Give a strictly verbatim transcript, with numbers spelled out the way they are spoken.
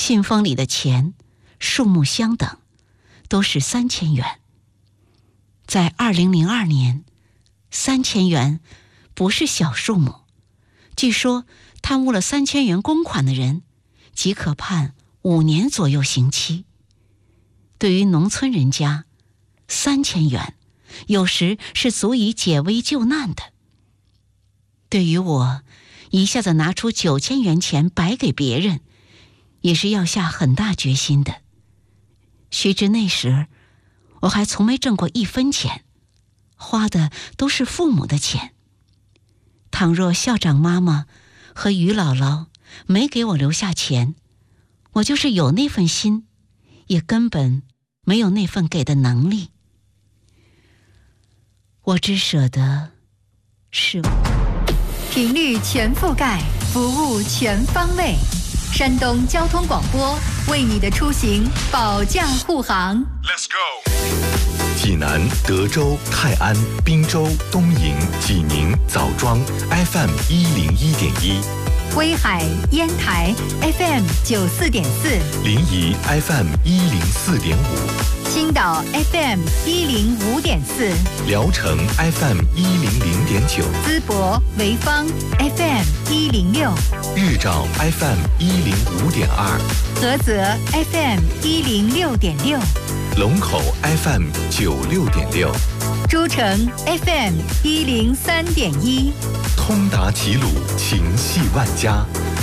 信封里的钱数目相等，都是三千元。在二零零二年，三千元不是小数目，据说贪污了三千元公款的人即可判五年左右刑期。对于农村人家，三千元有时是足以解危救难的。对于我，一下子拿出九千元钱白给别人，也是要下很大决心的。须知那时我还从没挣过一分钱，花的都是父母的钱。倘若校长妈妈和于姥姥没给我留下钱，我就是有那份心，也根本没有那份给的能力。我只舍得是频率全覆盖，服务全方位。山东交通广播为你的出行保驾护航。 Let's go。 济南、德州、泰安、滨州、东营、济宁、枣庄 F M 一零一点一， 威海、烟台 F M 九四点四， 临沂 F M 一零四点五， 青岛 F M 一零五点四， 聊城 F M 一零零点九， 淄博、潍坊 F M 一零六， 日照 F M 一零五点二， 菏泽 F M 一零六点六， 龙口 F M 九六点六， 诸城 F M 一零三点一， 通达齐鲁，情系万家。